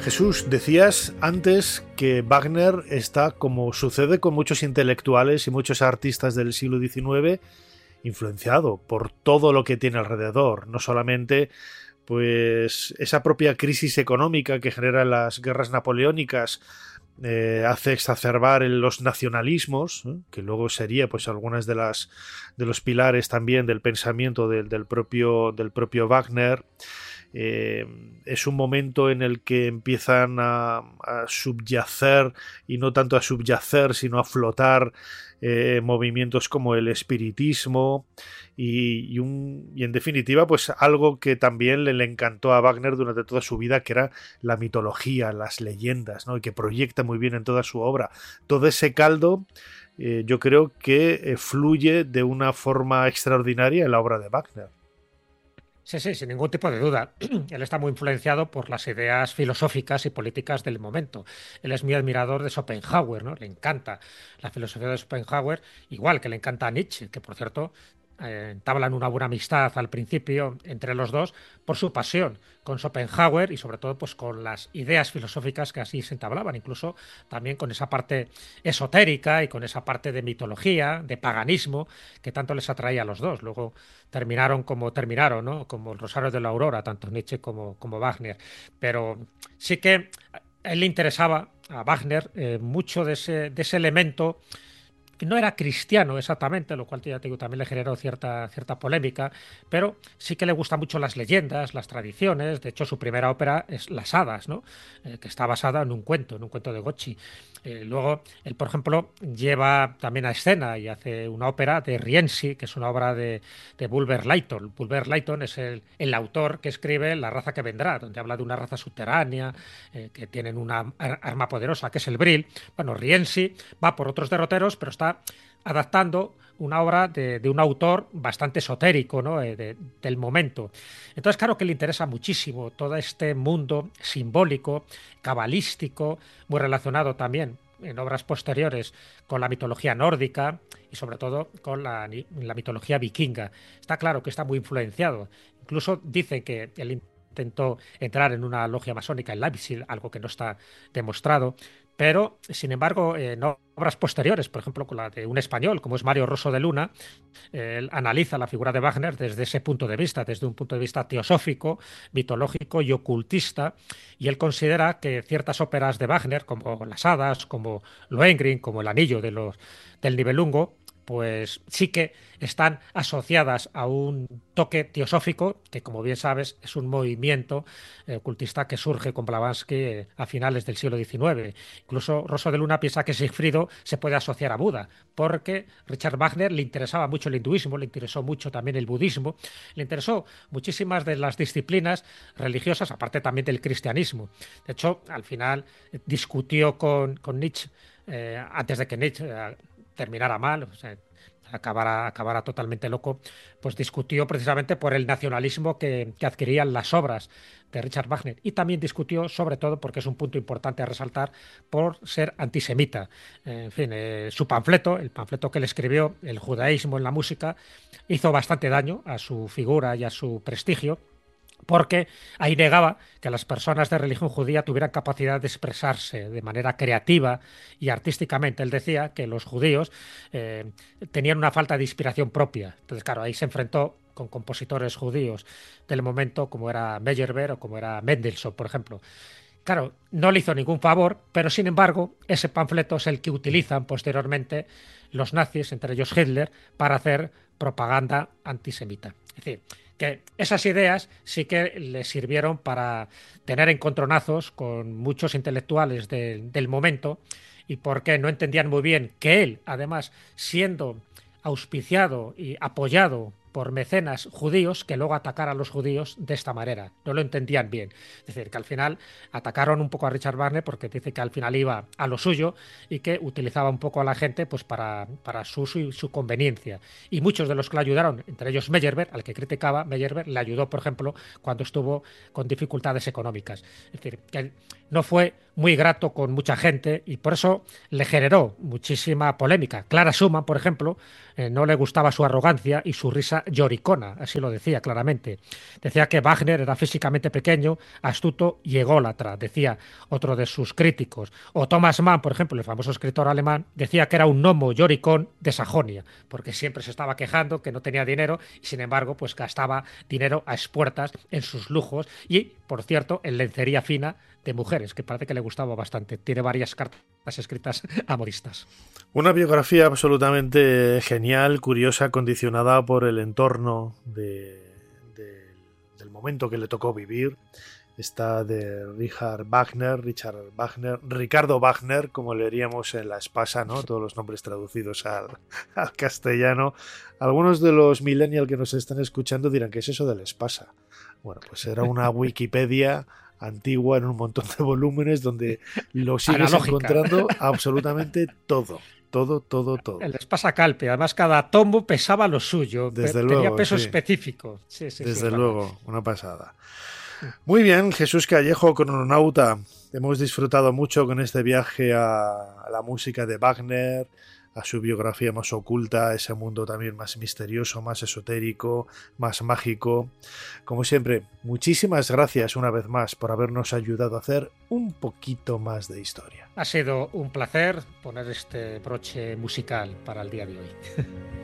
Jesús, decías antes que Wagner está, como sucede con muchos intelectuales y muchos artistas del siglo XIX, influenciado por todo lo que tiene alrededor, no solamente pues esa propia crisis económica que generan las guerras napoleónicas hace exacerbar los nacionalismos, que luego sería pues algunas de los pilares también del pensamiento del propio Wagner. Es un momento en el que empiezan a subyacer, y no tanto a subyacer, sino a flotar movimientos como el espiritismo y en definitiva pues algo que también le encantó a Wagner durante toda su vida, que era la mitología, las leyendas, ¿no? Y que proyecta muy bien en toda su obra. Todo ese caldo yo creo que fluye de una forma extraordinaria en la obra de Wagner. Sí, sí, sin ningún tipo de duda. Él está muy influenciado por las ideas filosóficas y políticas del momento. Él es muy admirador de Schopenhauer, ¿no? Le encanta la filosofía de Schopenhauer, igual que le encanta a Nietzsche, que por cierto entablan una buena amistad al principio entre los dos por su pasión con Schopenhauer y sobre todo pues con las ideas filosóficas que así se entablaban, incluso también con esa parte esotérica y con esa parte de mitología, de paganismo, que tanto les atraía a los dos. Luego terminaron como terminaron, ¿no? Como el Rosario de la Aurora, tanto Nietzsche como Wagner. Pero sí que a él le interesaba a Wagner mucho de ese elemento que no era cristiano exactamente, lo cual ya te digo, también le generó cierta polémica, pero sí que le gustan mucho las leyendas, las tradiciones. De hecho, su primera ópera es Las Hadas, ¿no? Que está basada en un cuento de Gocci. Luego, él, por ejemplo, lleva también a escena y hace una ópera de Rienzi, que es una obra de Bulwer Lytton. Bulwer Lytton es el autor que escribe La raza que vendrá, donde habla de una raza subterránea que tienen una arma poderosa, que es el Bril. Bueno, Rienzi va por otros derroteros, pero está adaptando una obra de un autor bastante esotérico, ¿no? Del momento. Entonces, claro que le interesa muchísimo todo este mundo simbólico, cabalístico, muy relacionado también en obras posteriores con la mitología nórdica y sobre todo con la mitología vikinga. Está claro que está muy influenciado. Incluso dice que él intentó entrar en una logia masónica en Leipzig, algo que no está demostrado, pero sin embargo en obras posteriores, por ejemplo con la de un español como es Mario Rosso de Luna, él analiza la figura de Wagner desde ese punto de vista, desde un punto de vista teosófico, mitológico y ocultista, y él considera que ciertas óperas de Wagner, como Las Hadas, como Lohengrin, como El Anillo del Nibelungo, pues sí que están asociadas a un toque teosófico, que como bien sabes es un movimiento ocultista que surge con Blavatsky a finales del siglo XIX. Incluso Rosso de Luna piensa que Sigfrido se puede asociar a Buda, porque Richard Wagner le interesaba mucho el hinduismo, le interesó mucho también el budismo, le interesó muchísimas de las disciplinas religiosas, aparte también del cristianismo. De hecho, al final discutió con Nietzsche, antes de que Nietzsche terminara mal, o sea, acabara totalmente loco, pues discutió precisamente por el nacionalismo que adquirían las obras de Richard Wagner, y también discutió, sobre todo, porque es un punto importante a resaltar, por ser antisemita. En fin, su panfleto, el panfleto que él escribió, El judaísmo en la música, hizo bastante daño a su figura y a su prestigio, porque ahí negaba que las personas de religión judía tuvieran capacidad de expresarse de manera creativa y artísticamente. Él decía que los judíos eh, tenían una falta de inspiración propia. Entonces, claro, ahí se enfrentó con compositores judíos del momento, como era Meyerbeer o como era Mendelssohn, por ejemplo. Claro, no le hizo ningún favor, pero sin embargo, ese panfleto es el que utilizan posteriormente los nazis, entre ellos Hitler, para hacer propaganda antisemita. Es decir, que esas ideas sí que le sirvieron para tener encontronazos con muchos intelectuales del momento, y porque no entendían muy bien que él, además, siendo auspiciado y apoyado por mecenas judíos, que luego atacara a los judíos de esta manera. No lo entendían bien. Es decir, que al final atacaron un poco a Richard Wagner porque dice que al final iba a lo suyo y que utilizaba un poco a la gente pues para su uso y su conveniencia. Y muchos de los que le ayudaron, entre ellos Meyerbeer, al que criticaba, Meyerbeer le ayudó, por ejemplo, cuando estuvo con dificultades económicas. Es decir, que no fue muy grato con mucha gente y por eso le generó muchísima polémica. Clara Schumann, por ejemplo, no le gustaba su arrogancia y su risa lloricona, así lo decía claramente. Decía que Wagner era físicamente pequeño, astuto y ególatra, decía otro de sus críticos. O Thomas Mann, por ejemplo, el famoso escritor alemán, decía que era un gnomo lloricón de Sajonia, porque siempre se estaba quejando que no tenía dinero y sin embargo pues gastaba dinero a expuertas en sus lujos y, por cierto, en lencería fina de mujeres, que parece que le gustaba bastante. Tiene varias cartas escritas a modistas. Una biografía absolutamente genial, curiosa, condicionada por el entorno del momento que le tocó vivir. Esta de Ricardo Wagner, como leeríamos en La Espasa, ¿no? Todos los nombres traducidos al castellano. Algunos de los millennials que nos están escuchando dirán, ¿qué es eso de La Espasa? Bueno, pues era una Wikipedia antigua en un montón de volúmenes donde lo sigues encontrando absolutamente todo. Todo. El Espasa Calpe, además cada tomo pesaba lo suyo, Desde tenía luego, peso sí. específico. Sí, Desde luego, una pasada. Muy bien, Jesús Callejo, crononauta. Hemos disfrutado mucho con este viaje a la música de Wagner, a su biografía más oculta, a ese mundo también más misterioso, más esotérico, más mágico. Como siempre, muchísimas gracias una vez más por habernos ayudado a hacer un poquito más de historia. Ha sido un placer poner este broche musical para el día de hoy.